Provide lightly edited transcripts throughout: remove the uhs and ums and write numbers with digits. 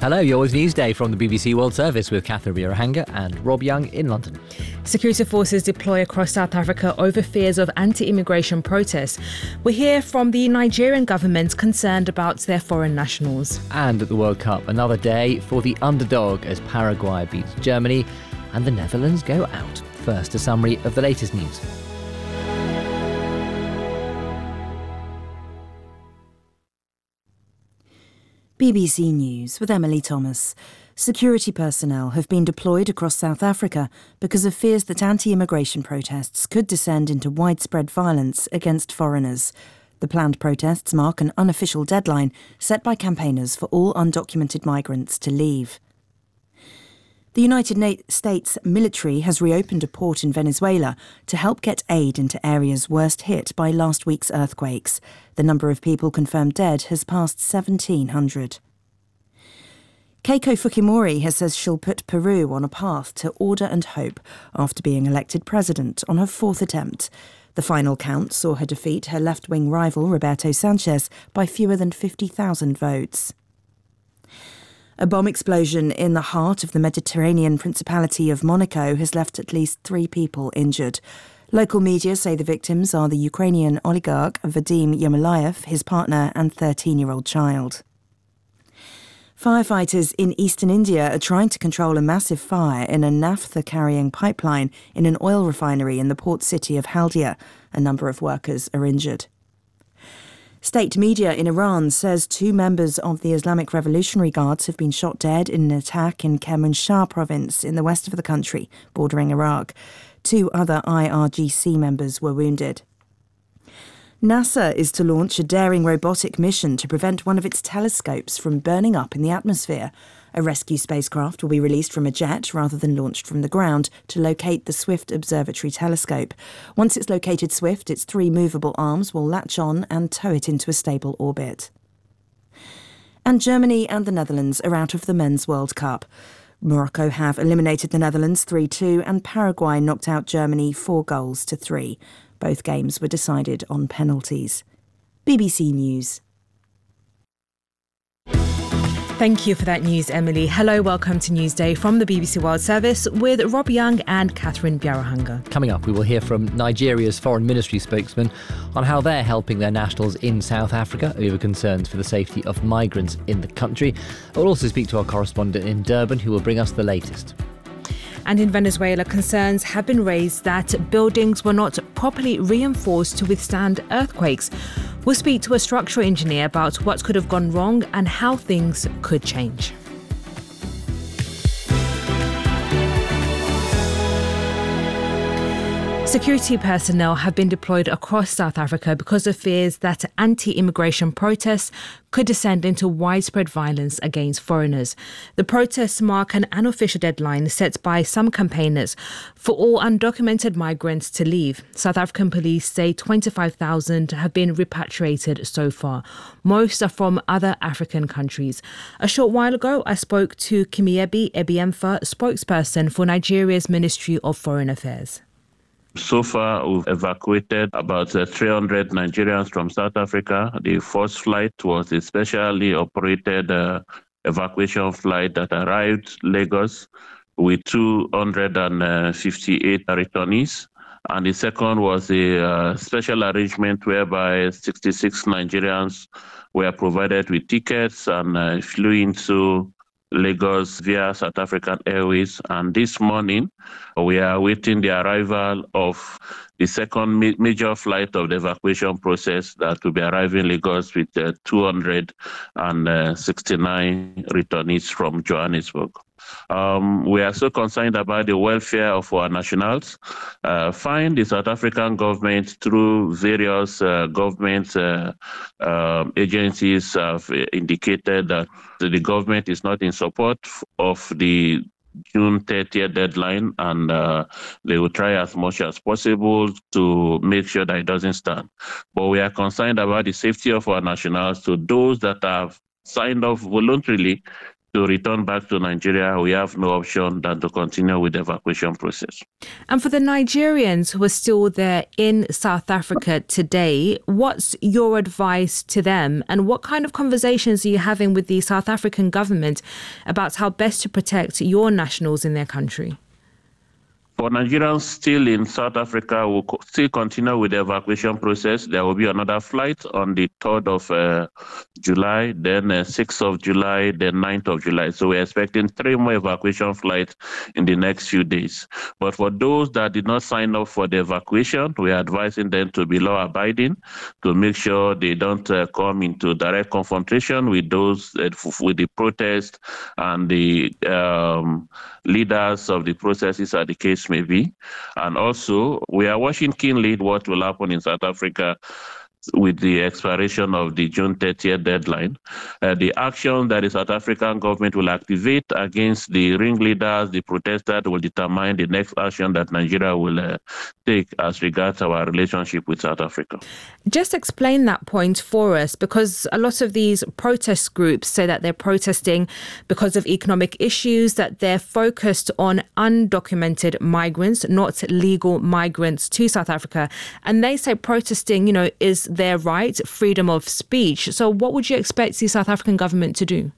Hello, you're with Newsday from the BBC World Service with Catherine Bierahanga and Rob Young in London. Security forces deploy across South Africa over fears of anti-immigration protests. We hear from the Nigerian government concerned about their foreign nationals. And at the World Cup, another day for the underdog as Paraguay beats Germany and the Netherlands go out. First, a summary of the latest news. BBC News with Emily Thomas. Security personnel have been deployed across South Africa because of fears that anti-immigration protests could descend into widespread violence against foreigners. The planned protests mark an unofficial deadline set by campaigners for all undocumented migrants to leave. The United States military has reopened a port in Venezuela to help get aid into areas worst hit by last week's earthquakes. The number of people confirmed dead has passed 1,700. Keiko Fujimori has said she'll put Peru on a path to order and hope after being elected president on her fourth attempt. The final count saw her defeat her left-wing rival Roberto Sanchez by fewer than 50,000 votes. A bomb explosion in the heart of the Mediterranean Principality of Monaco has left at least 3 people injured. Local media say the victims are the Ukrainian oligarch Vadim Yermolayev, his partner and 13-year-old child. Firefighters in eastern India are trying to control a massive fire in a naphtha-carrying pipeline in an oil refinery in the port city of Haldia. A number of workers are injured. State media in Iran says 2 members of the Islamic Revolutionary Guards have been shot dead in an attack in Kermanshah province in the west of the country, bordering Iraq. 2 other IRGC members were wounded. NASA is to launch a daring robotic mission to prevent one of its telescopes from burning up in the atmosphere. A rescue spacecraft will be released from a jet rather than launched from the ground to locate the Swift Observatory telescope. Once it's located Swift, its 3 movable arms will latch on and tow it into a stable orbit. And Germany and the Netherlands are out of the Men's World Cup. Morocco have eliminated the Netherlands 3-2 and Paraguay knocked out Germany 4-3. Both games were decided on penalties. BBC News. Thank you for that news, Emily. Hello, welcome to Newsday from the BBC World Service with Rob Young and Catherine Bierahanga. Coming up, we will hear from Nigeria's Foreign Ministry spokesman on how they're helping their nationals in South Africa over concerns for the safety of migrants in the country. We'll also speak to our correspondent in Durban, who will bring us the latest. And in Venezuela, concerns have been raised that buildings were not properly reinforced to withstand earthquakes. We'll speak to a structural engineer about what could have gone wrong and how things could change. Security personnel have been deployed across South Africa because of fears that anti-immigration protests could descend into widespread violence against foreigners. The protests mark an unofficial deadline set by some campaigners for all undocumented migrants to leave. South African police say 25,000 have been repatriated so far. Most are from other African countries. A short while ago, I spoke to Kimiebi Ebiemfa, spokesperson for Nigeria's Ministry of Foreign Affairs. So far, we've evacuated about 300 Nigerians from South Africa. The first flight was a specially operated evacuation flight that arrived Lagos with 258 returnees. And the second was a special arrangement whereby 66 Nigerians were provided with tickets and flew into Lagos via South African Airways. And this morning, we are awaiting the arrival of the second major flight of the evacuation process that will be arriving in Lagos with 269 returnees from Johannesburg. We are so concerned about the welfare of our nationals. Find the South African government through various government agencies have indicated that the government is not in support of the June 30th deadline, and they will try as much as possible to make sure that it doesn't stand. But we are concerned about the safety of our nationals, so those that have signed off voluntarily to return back to Nigeria, we have no option than to continue with the evacuation process. And for the Nigerians who are still there in South Africa today, what's your advice to them? And what kind of conversations are you having with the South African government about how best to protect your nationals in their country? For Nigerians still in South Africa, we'll still continue with the evacuation process. There will be another flight on the 3rd of July, then 6th of July, then 9th of July. So we're expecting 3 more evacuation flights in the next few days. But for those that did not sign up for the evacuation, we are advising them to be law-abiding, to make sure they don't come into direct confrontation with those with the protest and the leaders of the processes at the case may be. And also, we are watching keenly what will happen in South Africa with the expiration of the June 30th deadline. The action that the South African government will activate against the ringleaders, the protesters, will determine the next action that Nigeria will take as regards our relationship with South Africa. Just explain that point for us, because a lot of these protest groups say that they're protesting because of economic issues, that they're focused on undocumented migrants, not legal migrants to South Africa. And they say protesting, is their right, freedom of speech. So what would you expect the South African government to do?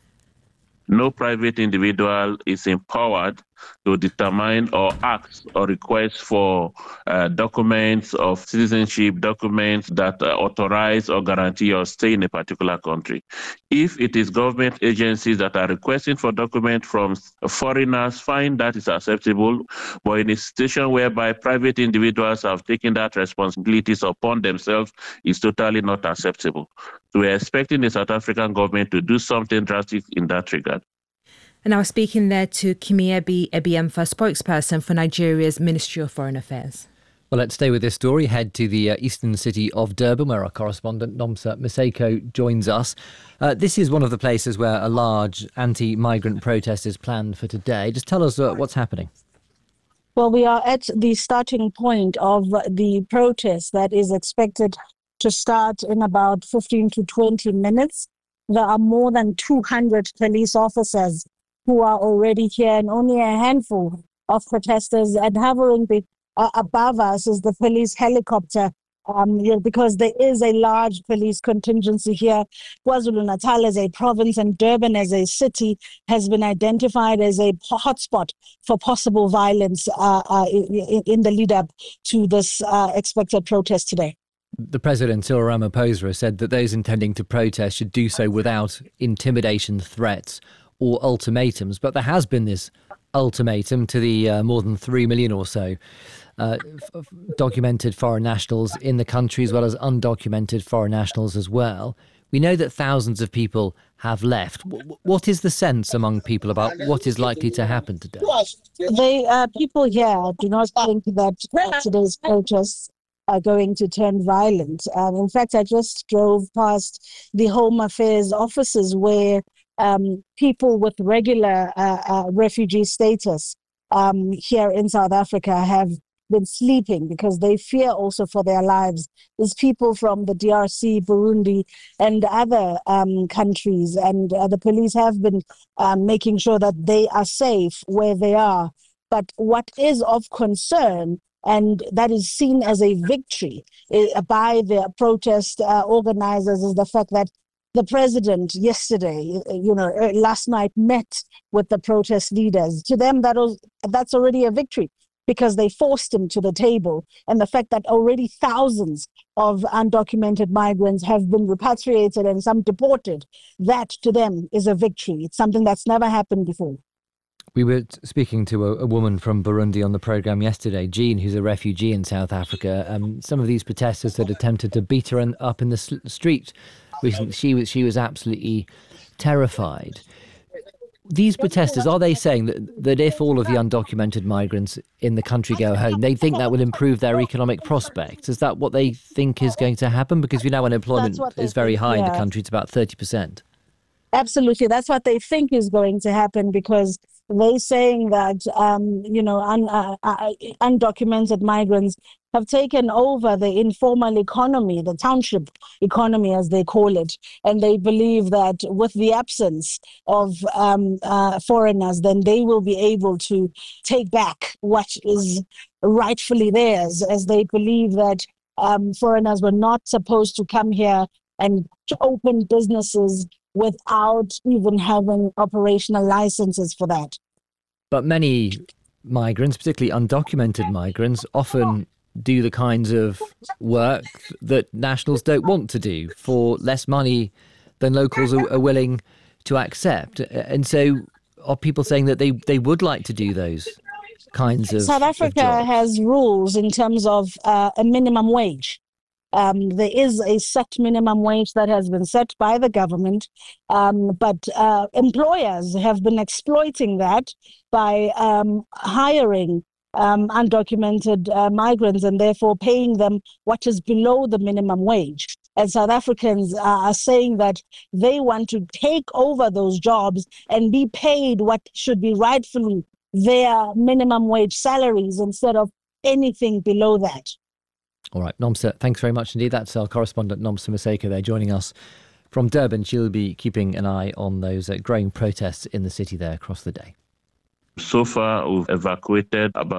No private individual is empowered to determine or ask or request for documents of citizenship, documents that authorize or guarantee your stay in a particular country. If it is government agencies that are requesting for documents from foreigners, fine, that is acceptable. But in a situation whereby private individuals have taken that responsibilities upon themselves, is totally not acceptable. So we're expecting the South African government to do something drastic in that regard. And I was speaking there to Kimiyebi Ebiemfa, spokesperson for Nigeria's Ministry of Foreign Affairs. Well, let's stay with this story. Head to the eastern city of Durban, where our correspondent Nomsa Maseko joins us. This is one of the places where a large anti-migrant protest is planned for today. Just tell us what's happening. Well, we are at the starting point of the protest that is expected to start in about 15 to 20 minutes. There are more than 200 police officers who are already here, and only a handful of protesters. And hovering above us is the police helicopter, because there is a large police contingency here. KwaZulu-Natal as a province and Durban as a city has been identified as a hotspot for possible violence in the lead up to this expected protest today. The President, Cyril Ramaphosa, has said that those intending to protest should do so without intimidation, threats or ultimatums. But there has been this ultimatum to the more than 3 million or so documented foreign nationals in the country, as well as undocumented foreign nationals as well. We know that thousands of people have left. What is the sense among people about what is likely to happen today? People here do not think that today's protests are going to turn violent. In fact, I just drove past the Home Affairs offices where people with regular refugee status here in South Africa have been sleeping because they fear also for their lives. There's people from the DRC, Burundi, and other countries, and the police have been making sure that they are safe where they are. But what is of concern, and that is seen as a victory by the protest organizers, is the fact that the president yesterday, last night met with the protest leaders. To them, that's already a victory because they forced him to the table. And the fact that already thousands of undocumented migrants have been repatriated and some deported, that to them is a victory. It's something that's never happened before. We were speaking to a woman from Burundi on the programme yesterday, Jean, who's a refugee in South Africa. Some of these protesters had attempted to beat her up in the street recently. She was absolutely terrified. These protesters, are they saying that if all of the undocumented migrants in the country go home, they think that will improve their economic prospects? Is that what they think is going to happen? Because we know unemployment is very high in the country. It's about 30%. Absolutely. That's what they think is going to happen, because they're saying that, undocumented migrants have taken over the informal economy, the township economy, as they call it. And they believe that with the absence of foreigners, then they will be able to take back what is rightfully theirs, as they believe that foreigners were not supposed to come here and to open businesses without even having operational licenses for that. But many migrants, particularly undocumented migrants, often do the kinds of work that nationals don't want to do for less money than locals are willing to accept. And so are people saying that they would like to do those kinds of South Africa jobs? has rules in terms of a minimum wage. There is a set minimum wage that has been set by the government, but employers have been exploiting that by hiring undocumented migrants and therefore paying them what is below the minimum wage. And South Africans are saying that they want to take over those jobs and be paid what should be rightfully their minimum wage salaries instead of anything below that. All right, Nomsa, thanks very much indeed. That's our correspondent Nomsa Maseko there joining us from Durban. She'll be keeping an eye on those growing protests in the city there across the day. So far, we've evacuated about...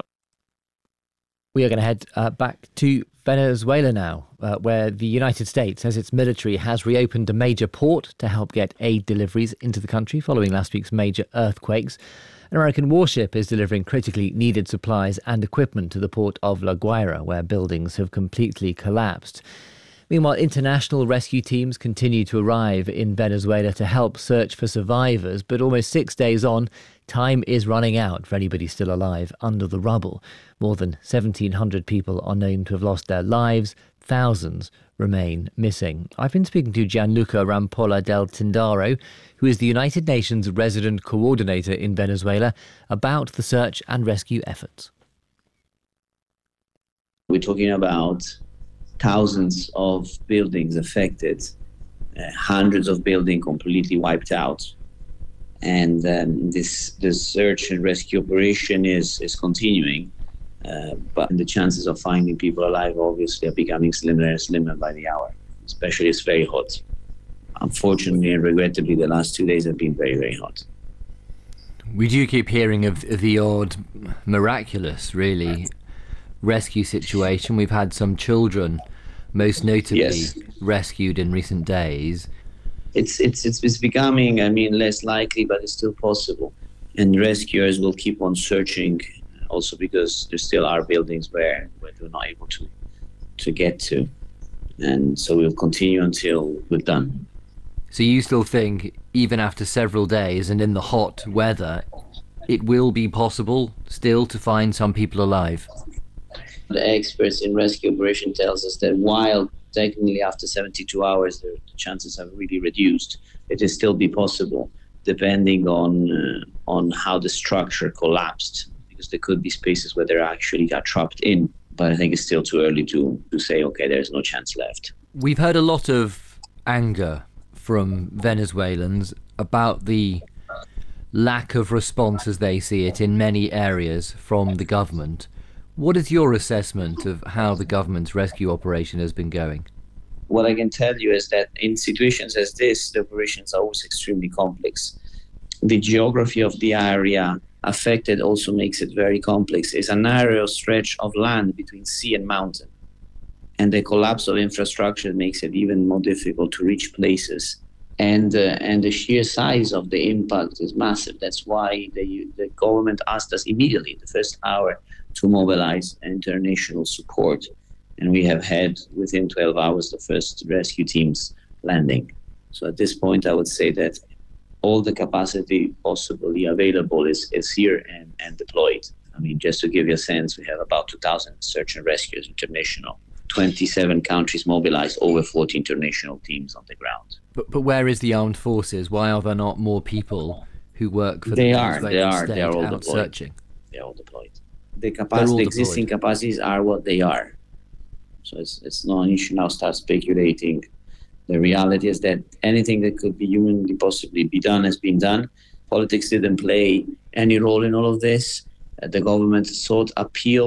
We are going to head back to Venezuela now, where the United States says its military has reopened a major port to help get aid deliveries into the country following last week's major earthquakes. An American warship is delivering critically needed supplies and equipment to the port of La Guaira, where buildings have completely collapsed. Meanwhile, international rescue teams continue to arrive in Venezuela to help search for survivors, but almost 6 days on, time is running out for anybody still alive under the rubble. More than 1,700 people are known to have lost their lives. Thousands remain missing. I've been speaking to Gianluca Rampolla del Tindaro, who is the United Nations resident coordinator in Venezuela, about the search and rescue efforts. We're talking about thousands of buildings affected, hundreds of buildings completely wiped out. And this search and rescue operation is continuing. But the chances of finding people alive obviously are becoming slimmer and slimmer by the hour, especially it's very hot. Unfortunately and regrettably, the last 2 days have been very, very hot. We do keep hearing of the odd miraculous, really, rescue situation. We've had some children, most notably rescued in recent days. It's becoming, less likely, but it's still possible. And rescuers will keep on searching, also because there still are buildings where they're not able to get to. And so we'll continue until we're done. So you still think, even after several days and in the hot weather, it will be possible still to find some people alive? The experts in rescue operation tells us that while technically after 72 hours the chances have really reduced, it is still be possible, depending on how the structure collapsed, because there could be spaces where they actually got trapped in. But I think it's still too early to say, okay, there's no chance left. We've heard a lot of anger from Venezuelans about the lack of response, as they see it, in many areas from the government. What is your assessment of how the government's rescue operation has been going? What I can tell you is that in situations as this, the operations are always extremely complex. The geography of the area affected also makes it very complex. It's a narrow stretch of land between sea and mountain. And the collapse of infrastructure makes it even more difficult to reach places. And the sheer size of the impact is massive. That's why the government asked us immediately, the first hour, to mobilize international support. And we have had, within 12 hours, the first rescue teams landing. So at this point, I would say that all the capacity possibly available is here and deployed. Just to give you a sense, we have about 2,000 search and rescues international, 27 countries mobilized, over 40 international teams on the ground. But where is the armed forces? Why are there not more people who work for the They Venezuelan are state all out deployed. searching? They're all deployed. The existing capacities are what they are. So it's not an issue now start speculating. The reality is that anything that could be humanly possibly be done has been done. Politics didn't play any role in all of this. The government sought appeal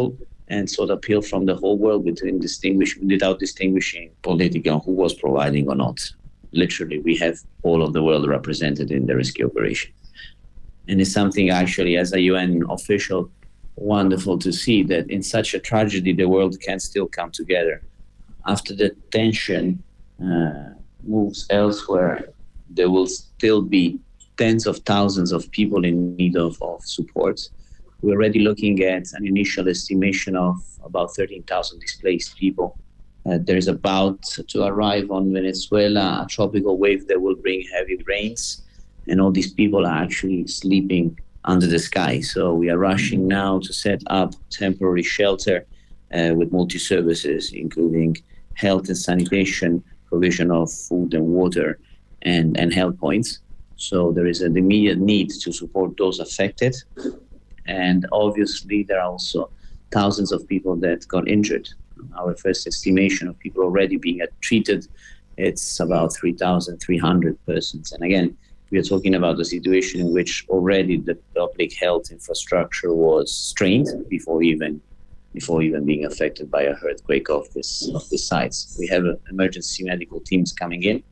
and sought appeal from the whole world without distinguishing political who was providing or not. Literally, we have all of the world represented in the rescue operation. And it's something actually, as a UN official, wonderful to see that in such a tragedy, the world can still come together. After the tension moves elsewhere, there will still be tens of thousands of people in need of support. We're already looking at an initial estimation of about 13,000 displaced people. There is about to arrive on Venezuela a tropical wave that will bring heavy rains, and all these people are actually sleeping under the sky. So we are rushing now to set up temporary shelter with multi-services, including health and sanitation, provision of food and water, and health points. So there is an immediate need to support those affected. And obviously, there are also thousands of people that got injured. Our first estimation of people already being treated, it's about 3,300 persons. And again, we are talking about a situation in which already the public health infrastructure was strained before even being affected by a earthquake of this size. We have emergency medical teams coming in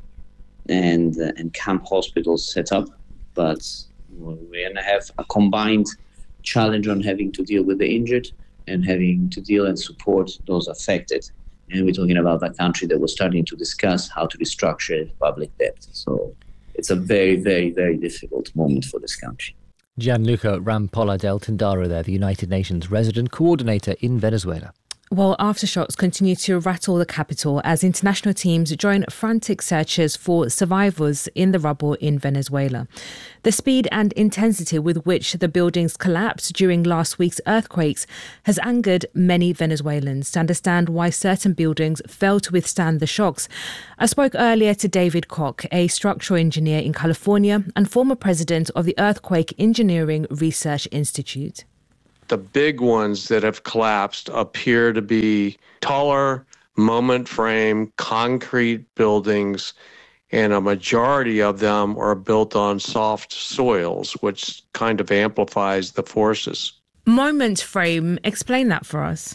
and camp hospitals set up, but we're going to have a combined challenge on having to deal with the injured and having to deal and support those affected. And we're talking about a country that was starting to discuss how to restructure public debt. So it's a very, very, very difficult moment for this country. Gianluca Rampolla del Tindaro there, the United Nations resident coordinator in Venezuela. Well, aftershocks continue to rattle the capital as international teams join frantic searches for survivors in the rubble in Venezuela. The speed and intensity with which the buildings collapsed during last week's earthquakes has angered many Venezuelans to understand why certain buildings failed to withstand the shocks. I spoke earlier to David Koch, a structural engineer in California and former president of the Earthquake Engineering Research Institute. The big ones that have collapsed appear to be taller, moment frame, concrete buildings, and a majority of them are built on soft soils, which kind of amplifies the forces. Moment frame, explain that for us.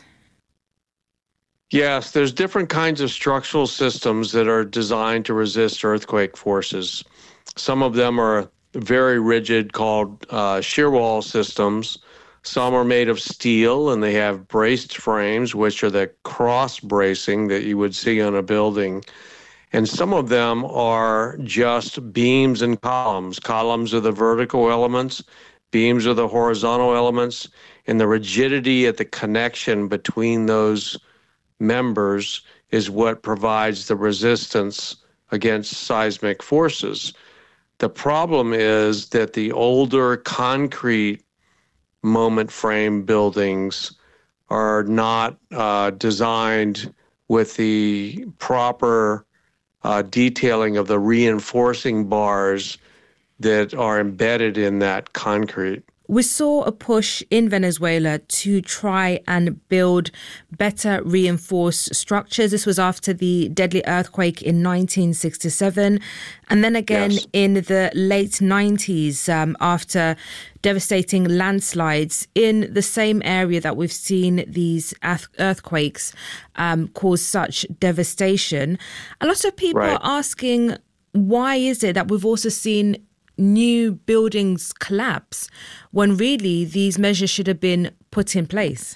Yes, there's different kinds of structural systems that are designed to resist earthquake forces. Some of them are very rigid, called shear wall systems. Some are made of steel and they have braced frames, which are the cross bracing that you would see on a building. And some of them are just beams and columns. Columns are the vertical elements, beams are the horizontal elements, and the rigidity at the connection between those members is what provides the resistance against seismic forces. The problem is that the older concrete moment frame buildings are not designed with the proper detailing of the reinforcing bars that are embedded in that concrete. We saw a push in Venezuela to try and build better reinforced structures. This was after the deadly earthquake in 1967. And then again in the late 90s after devastating landslides in the same area that we've seen these earthquakes cause such devastation. A lot of people are asking, why is it that we've also seen new buildings collapse when really these measures should have been put in place?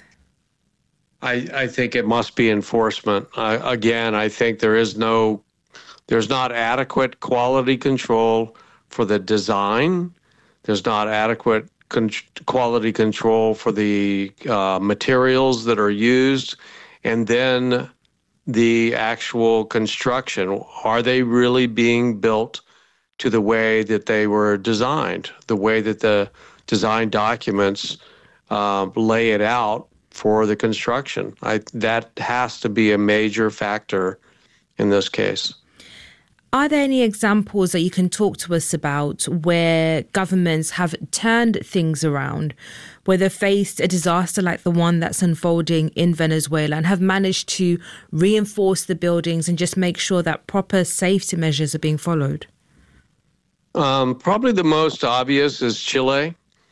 I think it must be enforcement. Again, I think there's not adequate quality control for the design. There's not adequate quality control for the materials that are used. And then the actual construction. Are they really being built to the way that they were designed, the way that the design documents lay it out for the construction? That has to be a major factor in this case. Are there any examples that you can talk to us about where governments have turned things around, where they've faced a disaster like the one that's unfolding in Venezuela and have managed to reinforce the buildings and just make sure that proper safety measures are being followed? Probably the most obvious is Chile.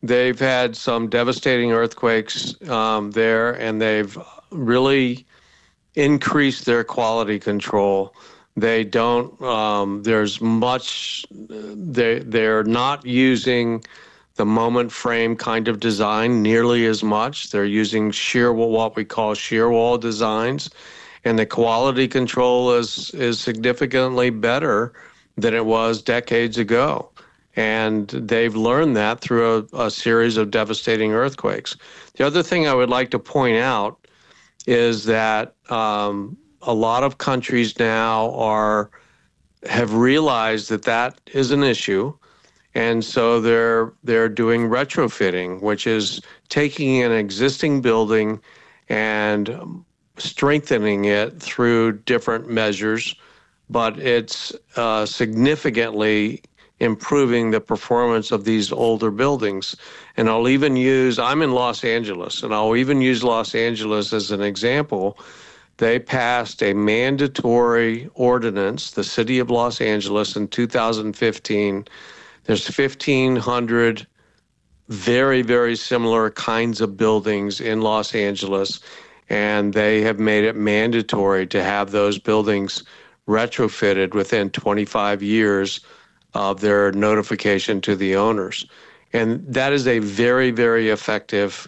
They've had some devastating earthquakes there, and they've really increased their quality control. They don't, there's much, they're not using the moment frame kind of design nearly as much. They're using what we call shear wall designs, and the quality control is significantly better than it was decades ago. And they've learned that through a series of devastating earthquakes. The other thing I would like to point out is that a lot of countries now have realized that is an issue. And so they're doing retrofitting, which is taking an existing building and strengthening it through different measures, but it's significantly improving the performance of these older buildings. And I'm in Los Angeles, and I'll even use Los Angeles as an example. They passed a mandatory ordinance, the city of Los Angeles, in 2015. There's 1,500 very, very similar kinds of buildings in Los Angeles, and they have made it mandatory to have those buildings retrofitted within 25 years of their notification to the owners. And that is a very, very effective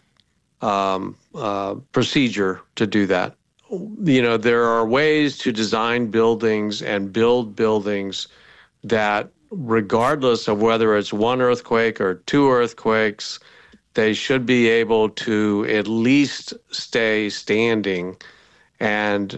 procedure to do that. You know, there are ways to design buildings and build buildings that, regardless of whether it's one earthquake or two earthquakes, they should be able to at least stay standing and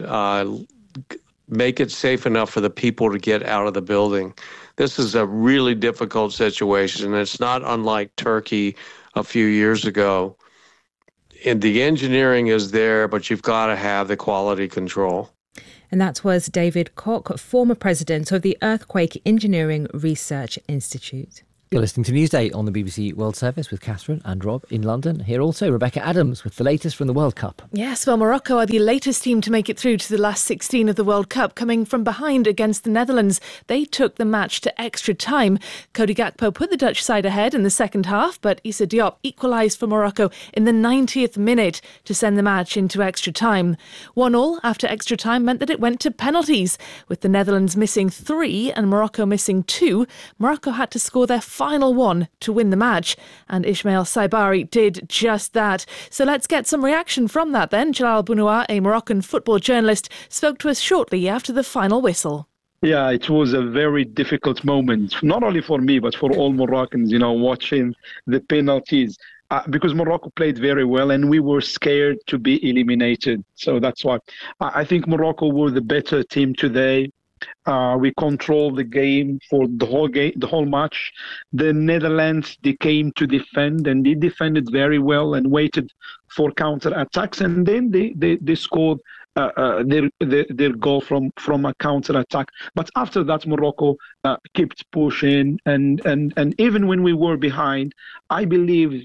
make it safe enough for the people to get out of the building. This is a really difficult situation. It's not unlike Turkey a few years ago. And the engineering is there, but you've got to have the quality control. And that was David Koch, former president of the Earthquake Engineering Research Institute. You're listening to Newsday on the BBC World Service with Catherine and Rob in London. Here also, Rebecca Adams with the latest from the World Cup. Yes, well, Morocco are the latest team to make it through to the last 16 of the World Cup, coming from behind against the Netherlands. They took the match to extra time. Cody Gakpo put the Dutch side ahead in the second half, but Issa Diop equalised for Morocco in the 90th minute to send the match into extra time. 1-1 after extra time meant that it went to penalties. With the Netherlands missing 3 and Morocco missing 2, Morocco had to score their final one to win the match, and Ismail Saibari did just that. So let's get some reaction from that then. Jalal Bounoua, a Moroccan football journalist, spoke to us shortly after the final whistle. Yeah, it was a very difficult moment, not only for me, but for all Moroccans, watching the penalties. Because Morocco played very well and we were scared to be eliminated. So that's why I think Morocco were the better team today. We controlled the game for the whole match. The Netherlands, they came to defend, and they defended very well and waited for counter attacks, and then they scored their goal from a counter attack. But after that, Morocco kept pushing, and even when we were behind, I believed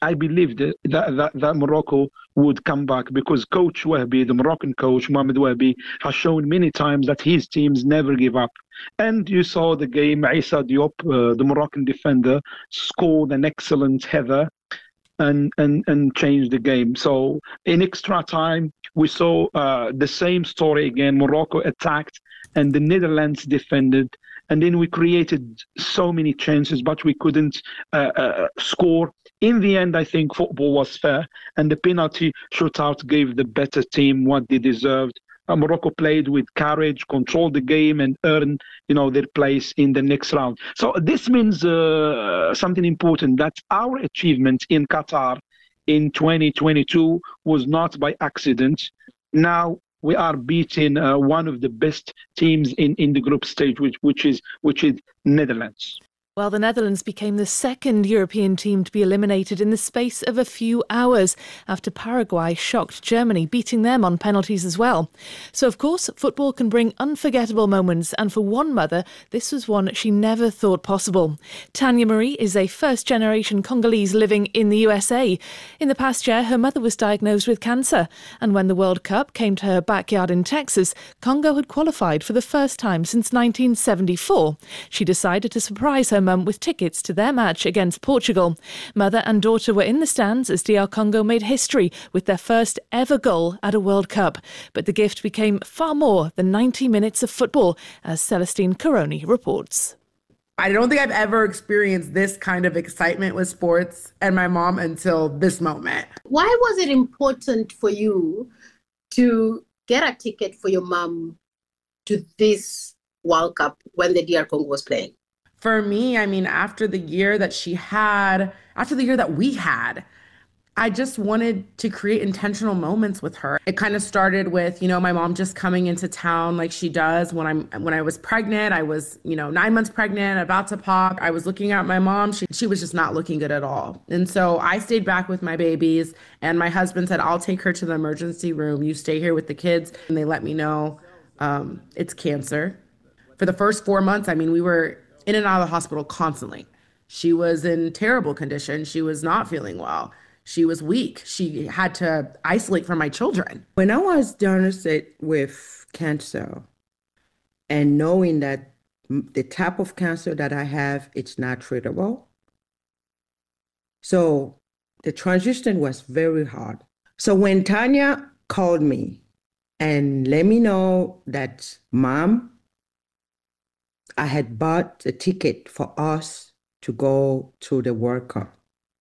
that Morocco would come back, because Coach Wahbi, the Moroccan coach, Mohamed Wahbi, has shown many times that his teams never give up. And you saw the game, Issa Diop, the Moroccan defender, scored an excellent header and changed the game. So in extra time, we saw the same story again. Morocco attacked and the Netherlands defended. And then we created so many chances, but we couldn't score. In the end, I think football was fair, and the penalty shootout gave the better team what they deserved. Morocco played with courage, controlled the game, and earned, their place in the next round. So this means something important, that our achievement in Qatar in 2022 was not by accident. Now we are beating one of the best teams in the group stage, which is Netherlands. Well, the Netherlands became the second European team to be eliminated in the space of a few hours after Paraguay shocked Germany, beating them on penalties as well. So, of course, football can bring unforgettable moments, and for one mother, this was one she never thought possible. Tanya Marie is a first-generation Congolese living in the USA. In the past year, her mother was diagnosed with cancer, and when the World Cup came to her backyard in Texas, Congo had qualified for the first time since 1974. She decided to surprise her mum with tickets to their match against Portugal. Mother and daughter were in the stands as DR Congo made history with their first ever goal at a World Cup. But the gift became far more than 90 minutes of football, as Celestine Caroni reports. I don't think I've ever experienced this kind of excitement with sports and my mom until this moment. Why was it important for you to get a ticket for your mom to this World Cup when the DR Congo was playing? For me, I mean, after the year that we had, I just wanted to create intentional moments with her. It kind of started with, my mom just coming into town like she does when I was pregnant. I was, 9 months pregnant, about to pop. I was looking at my mom. She was just not looking good at all. And so I stayed back with my babies, and my husband said, I'll take her to the emergency room. You stay here with the kids. And they let me know it's cancer. For the first 4 months, we were in and out of the hospital constantly. She was in terrible condition. She was not feeling well. She was weak. She had to isolate from my children. When I was diagnosed with cancer and knowing that the type of cancer that I have, it's not treatable. So the transition was very hard. So when Tanya called me and let me know that, Mom, I had bought a ticket for us to go to the World Cup.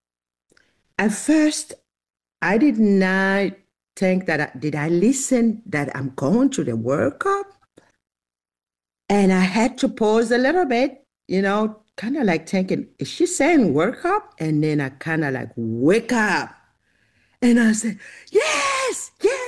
At first, I did not think that, did I listen that I'm going to the World Cup? And I had to pause a little bit, kind of like thinking, is she saying World Cup? And then I kind of like wake up. And I said, yes,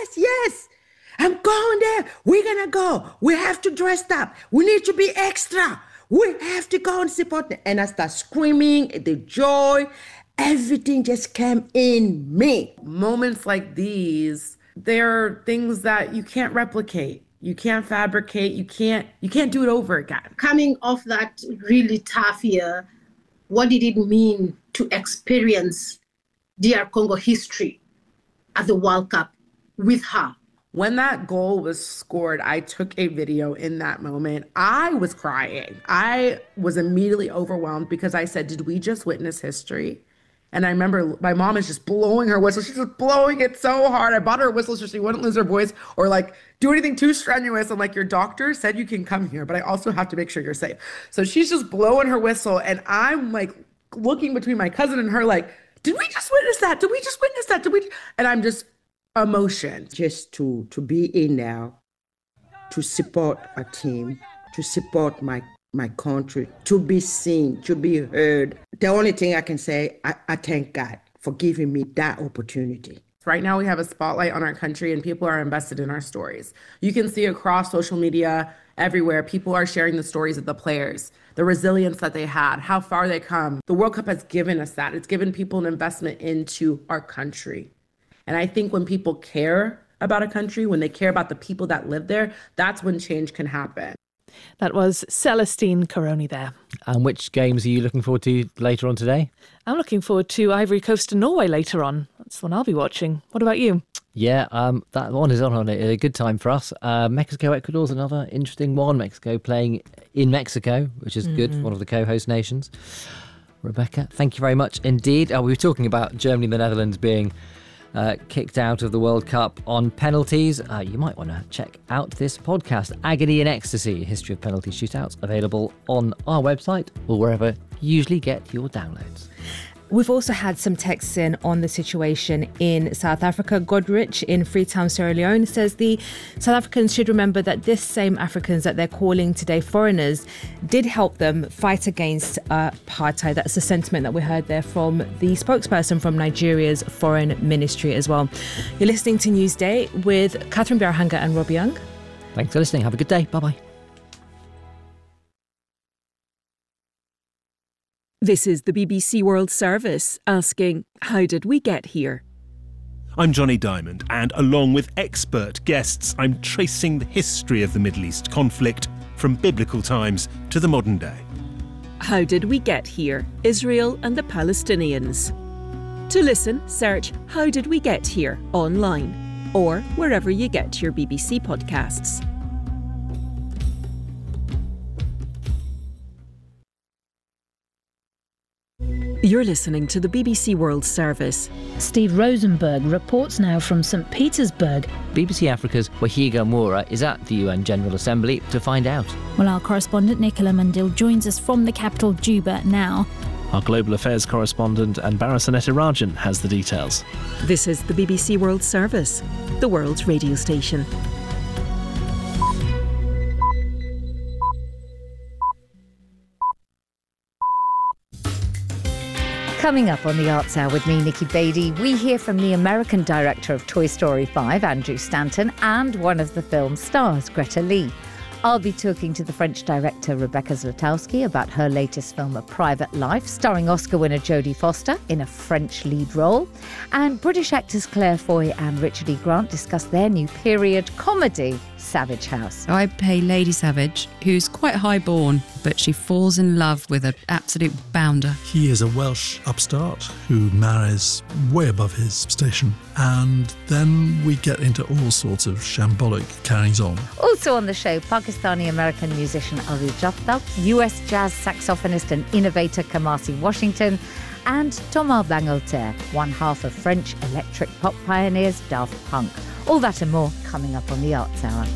I'm going there. We're going to go. We have to dress up. We need to be extra. We have to go and support them. And I start screaming, the joy. Everything just came in me. Moments like these, they're things that you can't replicate. You can't fabricate. You can't do it over again. Coming off that really tough year, what did it mean to experience DR Congo history at the World Cup with her? When that goal was scored, I took a video in that moment. I was crying. I was immediately overwhelmed because I said, did we just witness history? And I remember my mom is just blowing her whistle. She's just blowing it so hard. I bought her a whistle so she wouldn't lose her voice or do anything too strenuous. I'm like, your doctor said you can come here, but I also have to make sure you're safe. So she's just blowing her whistle. And I'm looking between my cousin and her did we just witness that? Did we just witness that? And I'm just emotion. Just to be in there, to support a team, to support my country, to be seen, to be heard. The only thing I can say, I thank God for giving me that opportunity. Right now we have a spotlight on our country and people are invested in our stories. You can see across social media, everywhere, people are sharing the stories of the players, the resilience that they had, how far they come. The World Cup has given us that. It's given people an investment into our country. And I think when people care about a country, when they care about the people that live there, that's when change can happen. That was Celestine Caroni there. And which games are you looking forward to later on today? I'm looking forward to Ivory Coast and Norway later on. That's the one I'll be watching. What about you? Yeah, that one is on a good time for us. Mexico-Ecuador is another interesting one. Mexico playing in Mexico, which is good, one of the co-host nations. Rebecca, thank you very much indeed. We were talking about Germany and the Netherlands being kicked out of the World Cup on penalties. You might want to check out this podcast, Agony and Ecstasy, History of Penalty Shootouts, available on our website or wherever you usually get your downloads. We've also had some texts in on the situation in South Africa. Godrich in Freetown, Sierra Leone says the South Africans should remember that this same Africans that they're calling today foreigners did help them fight against apartheid. That's the sentiment that we heard there from the spokesperson from Nigeria's foreign ministry as well. You're listening to Newsday with Catherine Biarhanga and Rob Young. Thanks for listening. Have a good day. Bye-bye. This is the BBC World Service asking, how did we get here? I'm Johnny Diamond, and along with expert guests, I'm tracing the history of the Middle East conflict from biblical times to the modern day. How did we get here? Israel and the Palestinians. To listen, search How Did We Get Here online or wherever you get your BBC podcasts. You're listening to the BBC World Service. Steve Rosenberg reports now from St. Petersburg. BBC Africa's Wahiga Moura is at the UN General Assembly to find out. Well, our correspondent Nicola Mundil joins us from the capital, Juba, now. Our Global Affairs correspondent Anbara Sanetirajan has the details. This is the BBC World Service, the world's radio station. Coming up on the Arts Hour with me, Nikki Beattie, we hear from the American director of Toy Story 5, Andrew Stanton, and one of the film's stars, Greta Lee. I'll be talking to the French director Rebecca Zlotowski about her latest film, A Private Life, starring Oscar winner Jodie Foster in a French lead role. And British actors Claire Foy and Richard E. Grant discuss their new period comedy, Savage House. I play Lady Savage, who's quite highborn, but she falls in love with an absolute bounder. He is a Welsh upstart who marries way above his station, and then we get into all sorts of shambolic carries-on. Also on the show, Pakistani-American musician Avi Japta, US jazz saxophonist and innovator Kamasi Washington, and Thomas Bangalter, one half of French electric pop pioneers Daft Punk. All that and more coming up on the Arts Hour.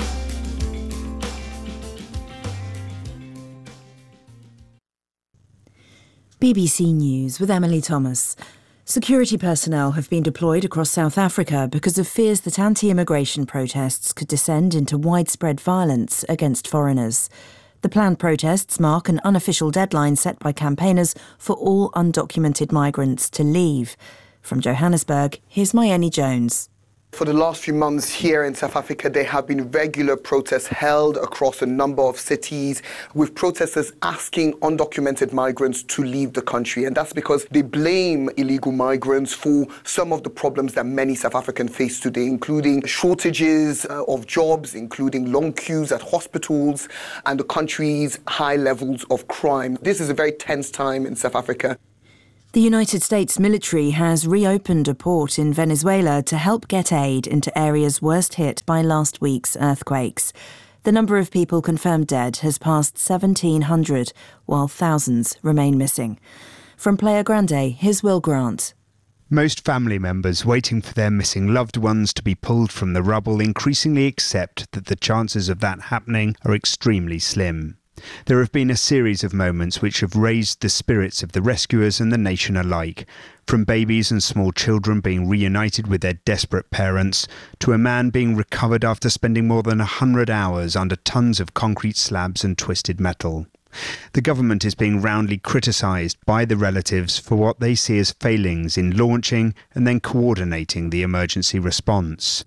BBC News with Emily Thomas. Security personnel have been deployed across South Africa because of fears that anti-immigration protests could descend into widespread violence against foreigners. The planned protests mark an unofficial deadline set by campaigners for all undocumented migrants to leave. From Johannesburg, here's Mayeni Jones. For the last few months here in South Africa, there have been regular protests held across a number of cities with protesters asking undocumented migrants to leave the country. And that's because they blame illegal migrants for some of the problems that many South Africans face today, including shortages of jobs, including long queues at hospitals, and the country's high levels of crime. This is a very tense time in South Africa. The United States military has reopened a port in Venezuela to help get aid into areas worst hit by last week's earthquakes. The number of people confirmed dead has passed 1,700, while thousands remain missing. From Playa Grande, here's Will Grant. Most family members waiting for their missing loved ones to be pulled from the rubble increasingly accept that the chances of that happening are extremely slim. There have been a series of moments which have raised the spirits of the rescuers and the nation alike, from babies and small children being reunited with their desperate parents, to a man being recovered after spending more than 100 hours under tons of concrete slabs and twisted metal. The government is being roundly criticised by the relatives for what they see as failings in launching and then coordinating the emergency response.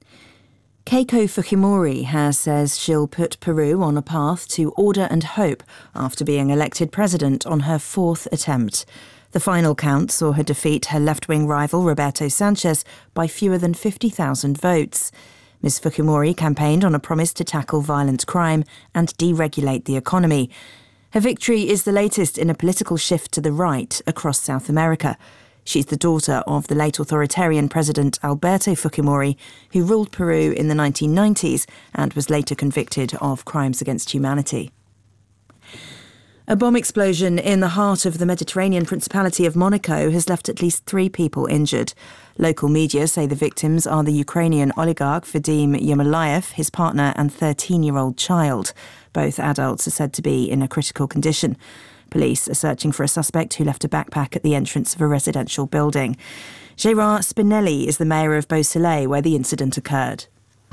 Keiko Fujimori says she'll put Peru on a path to order and hope after being elected president on her fourth attempt. The final count saw her defeat her left-wing rival Roberto Sanchez by fewer than 50,000 votes. Ms. Fujimori campaigned on a promise to tackle violent crime and deregulate the economy. Her victory is the latest in a political shift to the right across South America. She's the daughter of the late authoritarian president Alberto Fujimori, who ruled Peru in the 1990s and was later convicted of crimes against humanity. A bomb explosion in the heart of the Mediterranean Principality of Monaco has left at least 3 people injured. Local media say the victims are the Ukrainian oligarch Vadim Yermolayev, his partner and 13-year-old child. Both adults are said to be in a critical condition. Police are searching for a suspect who left a backpack at the entrance of a residential building. Gérard Spinelli is the mayor of Beausoleil, where the incident occurred.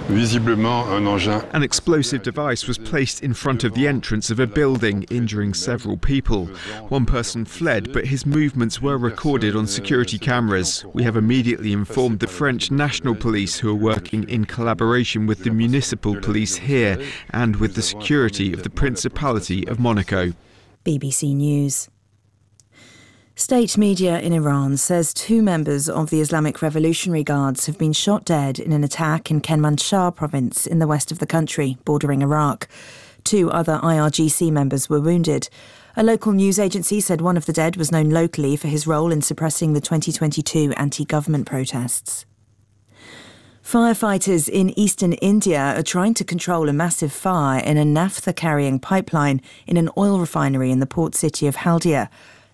An explosive device was placed in front of the entrance of a building, injuring several people. One person fled, but his movements were recorded on security cameras. We have immediately informed the French National Police, who are working in collaboration with the municipal police here and with the security of the Principality of Monaco. BBC News. State media in Iran says 2 members of the Islamic Revolutionary Guards have been shot dead in an attack in Kermanshah province in the west of the country, bordering Iraq. 2 other IRGC members were wounded. A local news agency said one of the dead was known locally for his role in suppressing the 2022 anti-government protests. Firefighters in eastern India are trying to control a massive fire in a naphtha-carrying pipeline in an oil refinery in the port city of Haldia.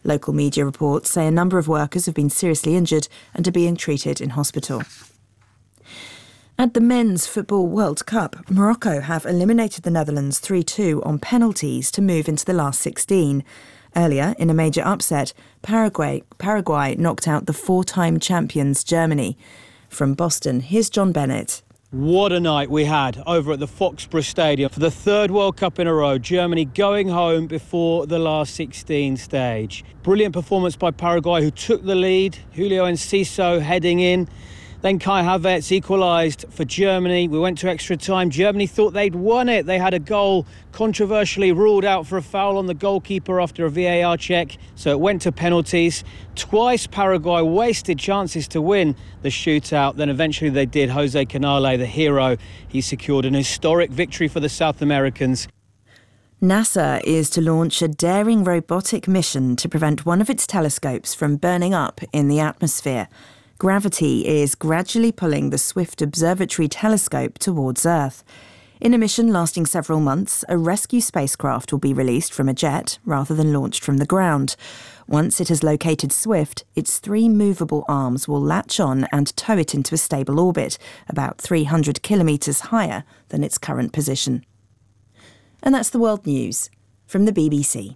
Local media reports say a number of workers have been seriously injured and are being treated in hospital. At the Men's Football World Cup, Morocco have eliminated the Netherlands 3-2 on penalties to move into the last 16. Earlier, in a major upset, Paraguay knocked out the four-time champions Germany. From Boston, here's John Bennett. What a night we had over at the Foxborough Stadium for the third World Cup in a row. Germany going home before the last 16 stage. Brilliant performance by Paraguay, who took the lead. Julio Enciso heading in. Then Kai Havertz equalised for Germany. We went to extra time. Germany thought they'd won it. They had a goal controversially ruled out for a foul on the goalkeeper after a VAR check. So it went to penalties. Twice Paraguay wasted chances to win the shootout. Then eventually they did. Jose Canale, the hero, he secured an historic victory for the South Americans. NASA is to launch a daring robotic mission to prevent one of its telescopes from burning up in the atmosphere. Gravity is gradually pulling the Swift Observatory telescope towards Earth. In a mission lasting several months, a rescue spacecraft will be released from a jet rather than launched from the ground. Once it has located Swift, its three movable arms will latch on and tow it into a stable orbit, about 300 kilometres higher than its current position. And that's the world news from the BBC.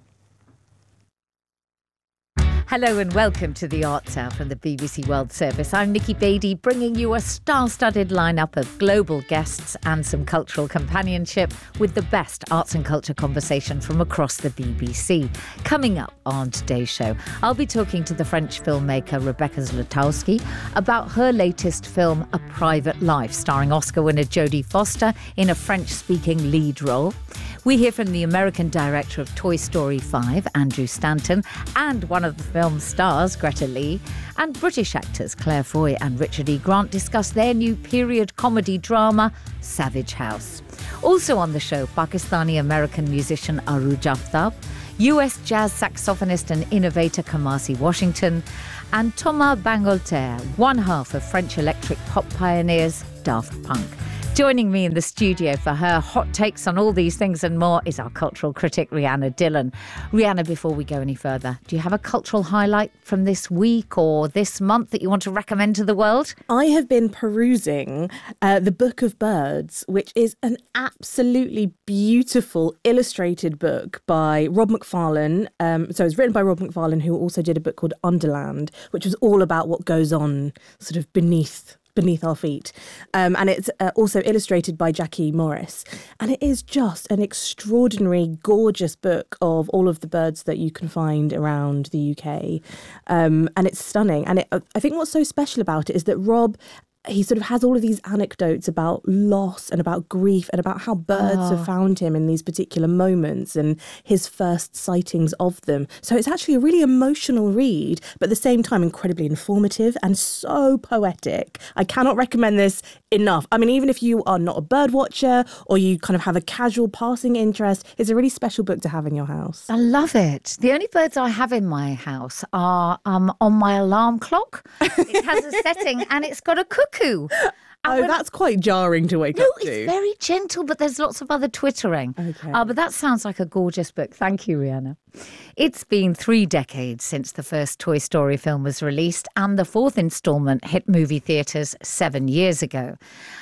Hello and welcome to the Arts Hour from the BBC World Service. I'm Nikki Beattie, bringing you a star-studded lineup of global guests and some cultural companionship with the best arts and culture conversation from across the BBC. Coming up on today's show, I'll be talking to the French filmmaker Rebecca Zlotowski about her latest film, A Private Life, starring Oscar winner Jodie Foster in a French-speaking lead role. We hear from the American director of Toy Story 5, Andrew Stanton, and one of the film's stars, Greta Lee, and British actors Claire Foy and Richard E. Grant discuss their new period comedy drama, Savage House. Also on the show, Pakistani-American musician Arooj Aftab, US jazz saxophonist and innovator Kamasi Washington, and Thomas Bangalter, one half of French electric pop pioneers Daft Punk. Joining me in the studio for her hot takes on all these things and more is our cultural critic, Rhianna Dillon. Rhianna, before we go any further, do you have a cultural highlight from this week or this month that you want to recommend to the world? I have been perusing The Book of Birds, which is an absolutely beautiful illustrated book by Rob McFarlane. So it's written by Rob McFarlane, who also did a book called Underland, which was all about what goes on sort of beneath our feet. And it's also illustrated by Jackie Morris. And it is just an extraordinary, gorgeous book of all of the birds that you can find around the UK. And it's stunning. And I think what's so special about it is that Rob, he sort of has all of these anecdotes about loss and about grief and about how birds have found him in these particular moments and his first sightings of them. So it's actually a really emotional read, but at the same time incredibly informative and so poetic. I cannot recommend this enough. I mean, even if you are not a bird watcher or you kind of have a casual passing interest, it's a really special book to have in your house. I love it. The only birds I have in my house are on my alarm clock. It has a setting and it's got a cuckoo. That's quite jarring to wake up to. No, it's very gentle, but there's lots of other twittering. Okay. But that sounds like a gorgeous book. Thank you, Rhianna. It's been 3 decades since the first Toy Story film was released, and the fourth instalment hit movie theatres 7 years ago.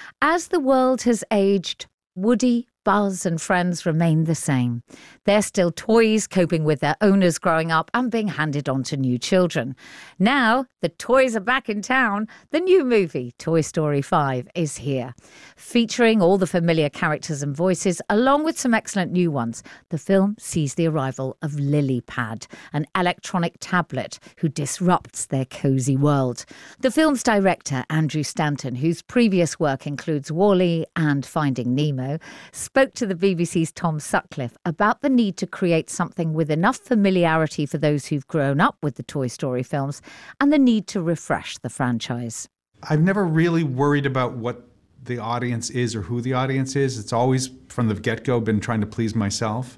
As the world has aged, Woody, Buzz and friends remain the same. They're still toys, coping with their owners growing up and being handed on to new children. Now, the toys are back in town. The new movie, Toy Story 5, is here. Featuring all the familiar characters and voices, along with some excellent new ones, the film sees the arrival of LilyPad, an electronic tablet who disrupts their cosy world. The film's director, Andrew Stanton, whose previous work includes WALL-E and Finding Nemo, spoke to the BBC's Tom Sutcliffe about the need to create something with enough familiarity for those who've grown up with the Toy Story films and the need to refresh the franchise. I've never really worried about what the audience is or who the audience is. It's always from the get-go been trying to please myself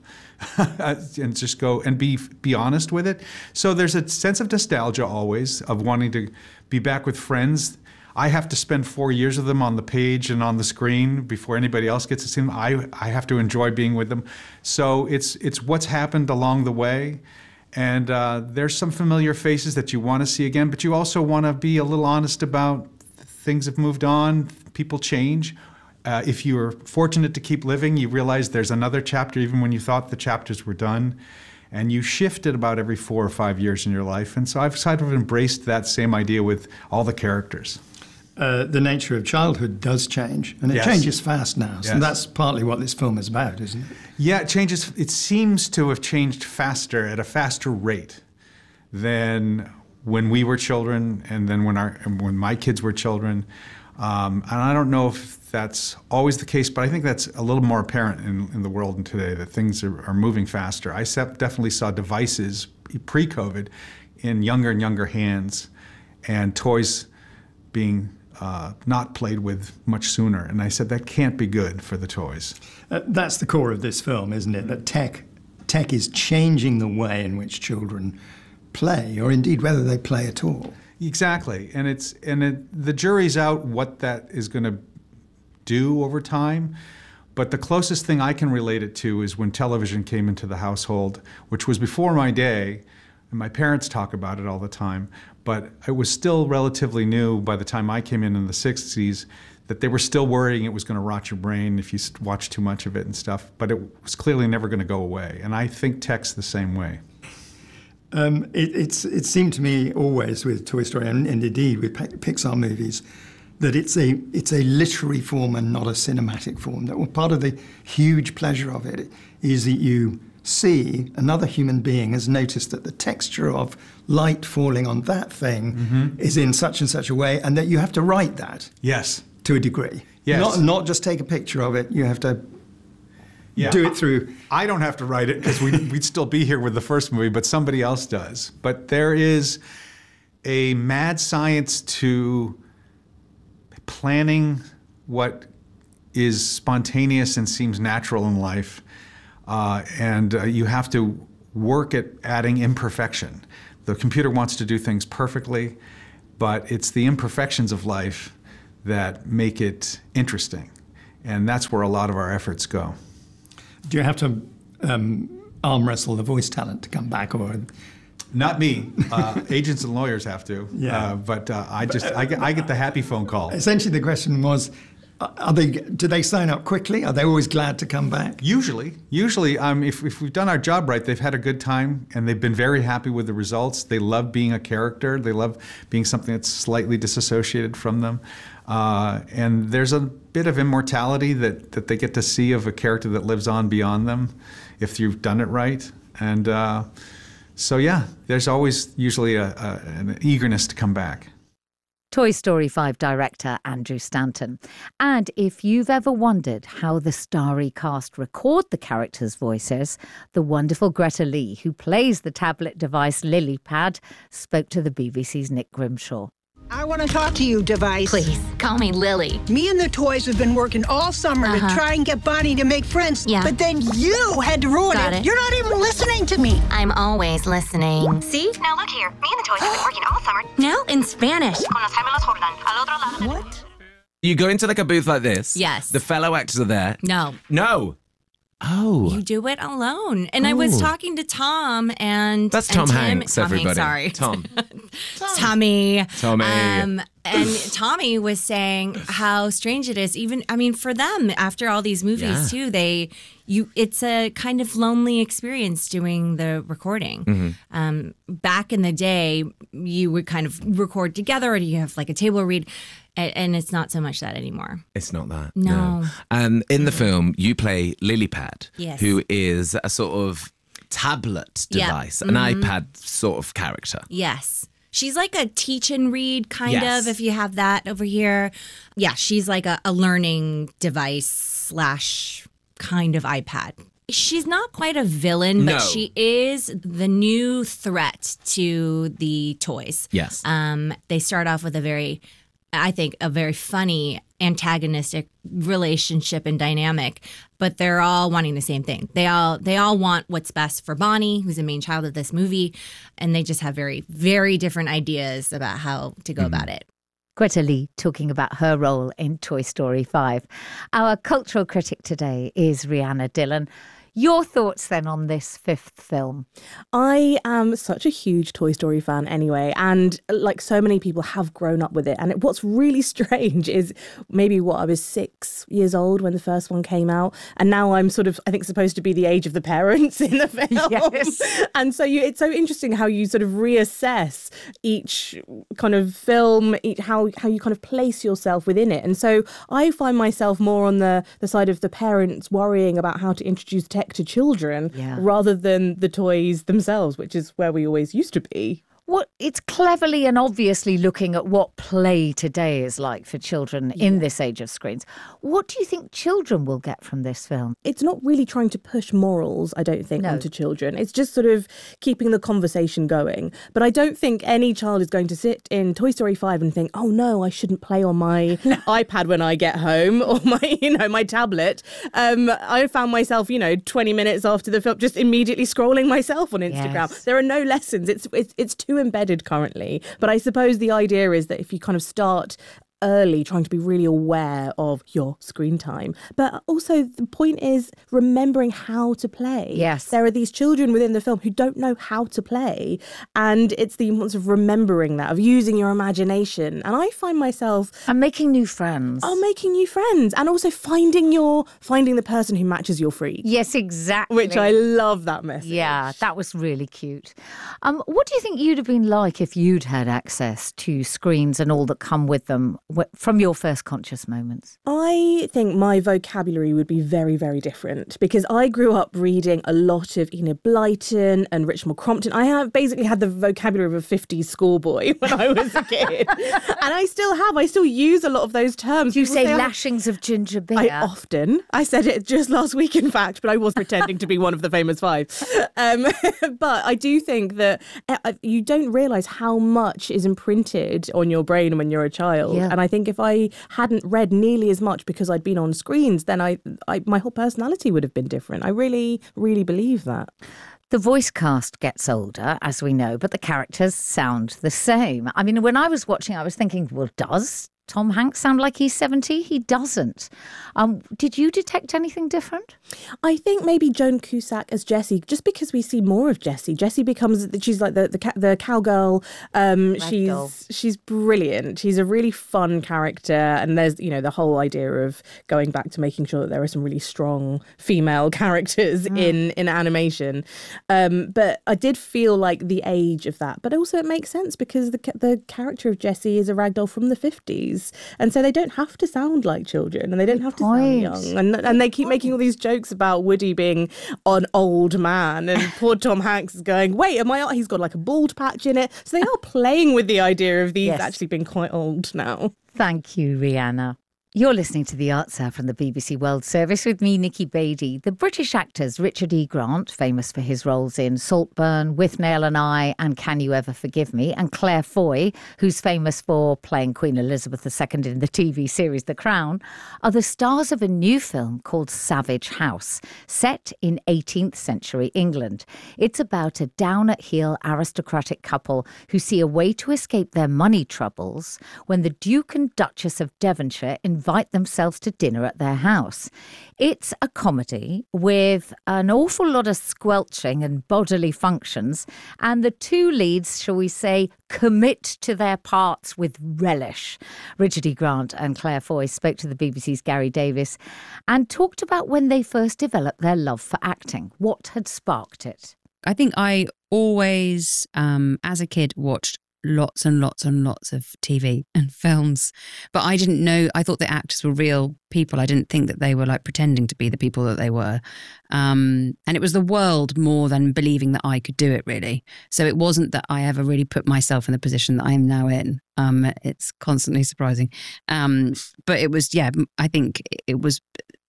and just go and be honest with it. So there's a sense of nostalgia always, of wanting to be back with friends. I have to spend 4 years with them on the page and on the screen before anybody else gets to see them. I have to enjoy being with them. So it's what's happened along the way. And there's some familiar faces that you want to see again, but you also want to be a little honest about things have moved on, people change. If you are fortunate to keep living, you realize there's another chapter even when you thought the chapters were done. And you shift it about every 4 or 5 years in your life. And so I've sort of embraced that same idea with all the characters. The nature of childhood does change, and it changes fast now. So that's partly what this film is about, isn't it? Yeah, it changes. It seems to have changed faster, at a faster rate than when we were children and then when my kids were children. And I don't know if that's always the case, but I think that's a little more apparent in the world today, that things are moving faster. I definitely saw devices pre-COVID in younger and younger hands, and toys being not played with much sooner. And I said, that can't be good for the toys. That's the core of this film, isn't it? That tech is changing the way in which children play, or indeed whether they play at all. Exactly, and the jury's out what that is going to do over time. But the closest thing I can relate it to is when television came into the household, which was before my day, and my parents talk about it all the time. But it was still relatively new by the time I came in the 60s, that they were still worrying it was going to rot your brain if you watch too much of it and stuff. But it was clearly never going to go away, and I think tech's the same way. It seemed to me always with Toy Story and indeed with Pixar movies that it's a literary form and not a cinematic form. That part of the huge pleasure of it is that you see another human being has noticed that the texture of light falling on that thing is in such and such a way, and that you have to write that. Yes. To a degree. Yes. Not just take a picture of it. You have to. Do it through. I don't have to write it because we'd still be here with the first movie, but somebody else does. But there is a mad science to planning what is spontaneous and seems natural in life, and you have to work at adding imperfection. The computer wants to do things perfectly, but it's the imperfections of life that make it interesting, and that's where a lot of our efforts go. Do you have to arm wrestle the voice talent to come back, or? Not me. Agents and lawyers have to. Yeah. But I get the happy phone call. Essentially, the question was, do they sign up quickly? Are they always glad to come back? Usually, if we've done our job right, they've had a good time and they've been very happy with the results. They love being a character. They love being something that's slightly disassociated from them. And there's a bit of immortality that they get to see of a character that lives on beyond them if you've done it right. And so, yeah, there's always usually an eagerness to come back. Toy Story 5 director Andrew Stanton. And if you've ever wondered how the starry cast record the characters' voices, the wonderful Greta Lee, who plays the tablet device LilyPad, spoke to the BBC's Nick Grimshaw. I want to talk to you, device. Please, call me Lily. Me and the toys have been working all summer to try and get Bonnie to make friends. Yeah. But then you had to ruin it. You're not even listening to me. I'm always listening. See? Now look here. Me and the toys have been working all summer. Now in Spanish. What? You go into like a booth like this. Yes. The fellow actors are there. No. No. Oh. You do it alone. And I was talking to Tom and That's Tom Tim, Hanks, everybody. Sorry. Tom. Tommy. Tommy. And Tommy was saying how strange it is, even, I mean, for them, after all these movies too, it's a kind of lonely experience doing the recording. Back in the day, you would kind of record together, or you have like a table read, and it's not so much that anymore. It's not that. No. In the film, you play LilyPad, Yes. who is a sort of tablet device, an iPad sort of character. Yes. She's like a teach and read kind Yes. of, if you have that over here. Yeah, she's like a learning device / kind of iPad. She's not quite a villain, but she is the new threat to the toys. Yes. They start off with a very funny antagonistic relationship and dynamic, but they're all wanting the same thing. They all want what's best for Bonnie, who's the main child of this movie, and they just have very, very different ideas about how to go about it. Greta Lee talking about her role in Toy Story 5. Our cultural critic today is Rhianna Dillon. Your thoughts then on this fifth film? I am such a huge Toy Story fan anyway, and like so many people have grown up with it. And what's really strange is maybe I was 6 years old when the first one came out, and now I'm sort of, I think, supposed to be the age of the parents in the film. Yes. And so it's so interesting how you sort of reassess each kind of film, how you kind of place yourself within it. And so I find myself more on the side of the parents worrying about how to introduce tech to children rather than the toys themselves, which is where we always used to be. It's cleverly and obviously looking at what play today is like for children in this age of screens. What do you think children will get from this film? It's not really trying to push morals, I don't think, onto children. It's just sort of keeping the conversation going. But I don't think any child is going to sit in Toy Story 5 and think, oh no, I shouldn't play on my iPad when I get home or my tablet. I found myself, 20 minutes after the film, just immediately scrolling myself on Instagram. Yes. There are no lessons. It's too embedded currently, but I suppose the idea is that if you kind of start early trying to be really aware of your screen time. But also the point is remembering how to play. Yes. There are these children within the film who don't know how to play, and it's the importance of remembering that, of using your imagination. And I find myself... And making new friends. Making new friends. And also finding the person who matches your freak. Yes, exactly. Which I love that message. Yeah, that was really cute. What do you think you'd have been like if you'd had access to screens and all that come with them from your first conscious moments? I think my vocabulary would be very, very different because I grew up reading a lot of Enid Blyton and Richard Crompton. I have basically had the vocabulary of a 50s schoolboy when I was a kid. And I still use a lot of those terms. You say lashings of ginger beer. I said it just last week, in fact, but I was pretending to be one of the famous five. But I do think that you don't realise how much is imprinted on your brain when you're a child. Yeah. And I think if I hadn't read nearly as much because I'd been on screens, then my whole personality would have been different. I really, really believe that. The voice cast gets older, as we know, but the characters sound the same. I mean, when I was watching, I was thinking, well, does Tom Hanks sound like he's 70? He doesn't. Did you detect anything different? I think maybe Joan Cusack as Jessie, just because we see more of Jessie. Jessie she's like the cowgirl. She's brilliant. She's a really fun character, and there's the whole idea of going back to making sure that there are some really strong female characters in animation. But I did feel like the age of that, but also it makes sense because the character of Jessie is a ragdoll from the 50s. And so they don't have to sound like children and they don't have to sound young. And they keep making all these jokes about Woody being an old man and poor Tom Hanks is going, wait, he's got like a bald patch in it. So they are playing with the idea of these actually being quite old now. Thank you, Rihanna. You're listening to The Arts Hour from the BBC World Service with me, Nikki Beattie. The British actors Richard E. Grant, famous for his roles in Saltburn, Withnail and I, and Can You Ever Forgive Me, and Claire Foy, who's famous for playing Queen Elizabeth II in the TV series The Crown, are the stars of a new film called Savage House, set in 18th century England. It's about a down-at-heel aristocratic couple who see a way to escape their money troubles when the Duke and Duchess of Devonshire invite themselves to dinner at their house. It's a comedy with an awful lot of squelching and bodily functions, and the two leads, shall we say, commit to their parts with relish. Richard E. Grant and Claire Foy spoke to the BBC's Gary Davis and talked about when they first developed their love for acting, what had sparked it. I think I always, as a kid, watched lots and lots and lots of TV and films, but I didn't know, I thought the actors were real people. I didn't think that they were like pretending to be the people that they were. And it was the world more than believing that I could do it, really. So it wasn't that I ever really put myself in the position that I am now in. It's constantly surprising. But it was, I think it was,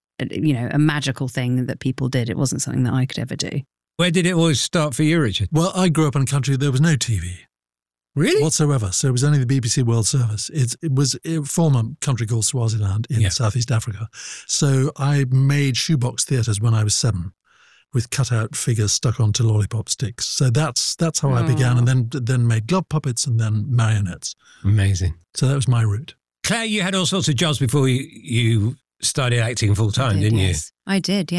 a magical thing that people did. It wasn't something that I could ever do. Where did it all start for you, Richard? Well, I grew up in a country there was no TV. Really? Whatsoever. So it was only the BBC World Service. It was a former country called Swaziland in Southeast Africa. So I made shoebox theatres when I was 7 with cut-out figures stuck onto lollipop sticks. So that's how I began, and then made glove puppets and then marionettes. Amazing. So that was my route. Claire, you had all sorts of jobs before you started acting full-time, didn't you? I did, yeah.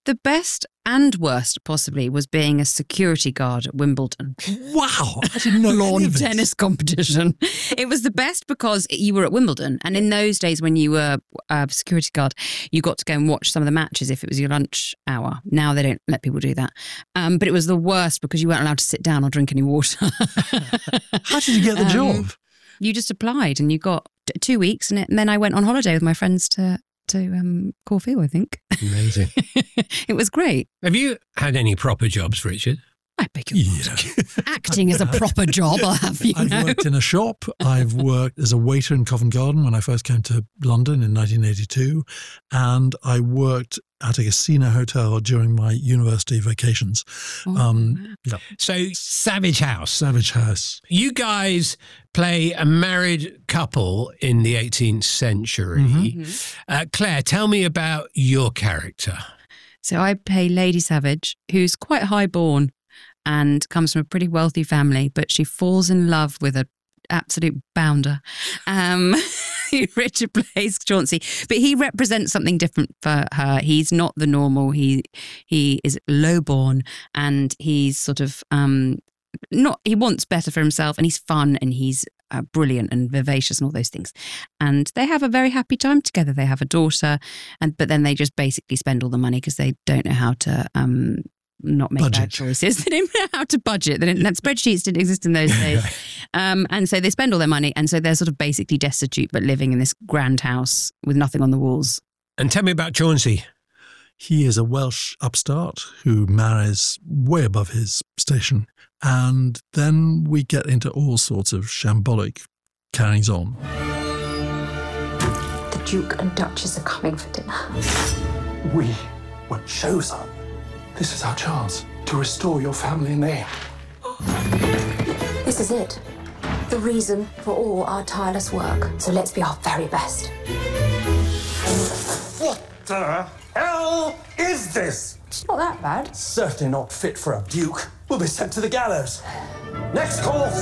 The best and worst, possibly, was being a security guard at Wimbledon. Wow, I didn't know lawn tennis competition. It was the best because you were at Wimbledon, and in those days when you were a security guard, you got to go and watch some of the matches if it was your lunch hour. Now they don't let people do that. But it was the worst because you weren't allowed to sit down or drink any water. How did you get the job? You just applied and you got 2 weeks, and then I went on holiday with my friends to Corfu, I think. Amazing. It was great. Have you had any proper jobs, Richard? I beg your pardon. Acting is a proper job, I'll have you know. I've worked in a shop. I've worked as a waiter in Covent Garden when I first came to London in 1982. And I worked at a casino hotel during my university vacations. So Savage House. Savage House. You guys play a married couple in the 18th century. Mm-hmm. Claire, tell me about your character. So I play Lady Savage, who's quite highborn and comes from a pretty wealthy family, but she falls in love with an absolute bounder. Richard plays Chauncey, but he represents something different for her. He's not the normal. He is lowborn, and he's sort of he wants better for himself, and he's fun, and he's brilliant and vivacious and all those things. And they have a very happy time together. They have a daughter, but then they just basically spend all the money because they don't know how to not make bad choices. They didn't know how to budget. Spreadsheets didn't exist in those days. And so they spend all their money, and so they're sort of basically destitute but living in this grand house with nothing on the walls. And tell me about Chauncey. He is a Welsh upstart who marries way above his station. And then we get into all sorts of shambolic carryings on. The Duke and Duchess are coming for dinner. We were chosen. This is our chance to restore your family name. This is it. The reason for all our tireless work. So let's be our very best. What the hell is this? It's not that bad. Certainly not fit for a duke. We'll be sent to the gallows. Next course.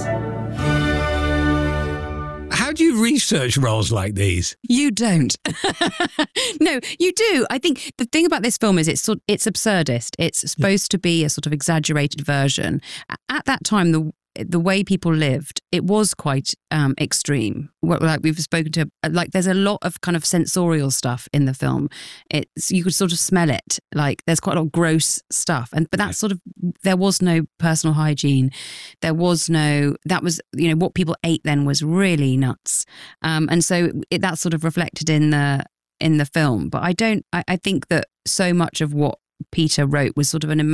How do you research roles like these? You don't. No, you do. I think the thing about this film is it's absurdist. It's supposed to be a sort of exaggerated version. At that time, the way people lived, it was quite extreme. Like we've spoken to, like there's a lot of kind of sensorial stuff in the film. You could sort of smell it. Like there's quite a lot of gross stuff, but that's sort of, there was no personal hygiene. There was no, that was, what people ate then was really nuts. And so that's sort of reflected in the film. But I think that so much of what Peter wrote was sort of an